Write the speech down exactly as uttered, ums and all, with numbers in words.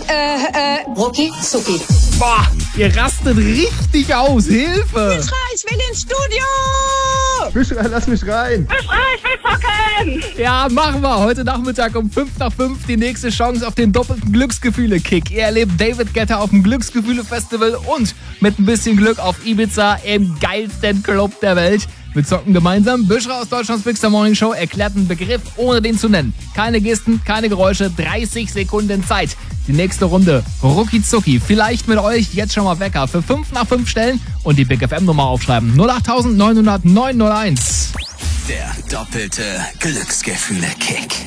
Äh, äh, Rucki Zucki. Boah, ihr rastet richtig aus. Hilfe! Fischreich, ich will ins Studio! Fischreich, lass mich rein. Fischreich, ich will zocken! Ja, machen wir. Heute Nachmittag um fünf nach fünf die nächste Chance auf den doppelten Glücksgefühle-Kick. Ihr erlebt David Guetta auf dem Glücksgefühle-Festival und mit ein bisschen Glück auf Ibiza im geilsten Club der Welt. Wir zocken gemeinsam. Büschra aus Deutschlands Big Star Morning Show erklärt einen Begriff, ohne den zu nennen. Keine Gesten, keine Geräusche, dreißig Sekunden Zeit. Die nächste Runde, Rucki Zucki. Vielleicht mit euch jetzt schon mal Wecker für fünf nach fünf stellen und die Big F M-Nummer aufschreiben. null acht neun null null neun null eins. Der doppelte Glücksgefühle-Kick.